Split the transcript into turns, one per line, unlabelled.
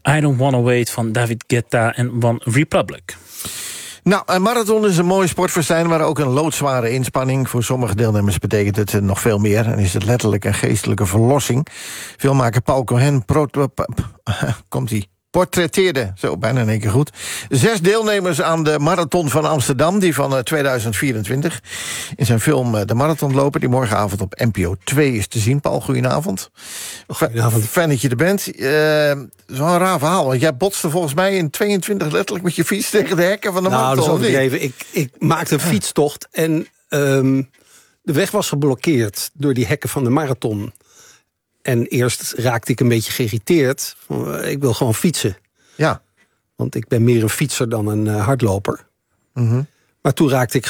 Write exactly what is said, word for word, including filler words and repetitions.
I Don't Wanna Wait van David Guetta en One Republic.
Nou, een marathon is een mooi sportfestijn, maar ook een loodzware inspanning. Voor sommige deelnemers betekent het nog veel meer en is het letterlijk een geestelijke verlossing. Filmmaker Paul Cohen komt-ie. portretteerde, zo bijna in één keer goed, zes deelnemers aan de Marathon van Amsterdam, die van uh, tweeduizend vierentwintig. In zijn film uh, De Marathonloper, die morgenavond op N P O twee is te zien. Paul, goedenavond.
Goedenavond.
Fijn dat je er bent. Uh, Zo'n raar verhaal, want jij botste volgens mij in tweeëntwintig letterlijk met je fiets tegen de hekken van de
nou,
marathon.
Nou, dat is overdreven. Ik, ik maakte een fietstocht en um, de weg was geblokkeerd door die hekken van de marathon. En eerst raakte ik een beetje geïrriteerd. Ik wil gewoon fietsen.
Ja.
Want ik ben meer een fietser dan een uh, hardloper.
Mm-hmm.
Maar toen raakte ik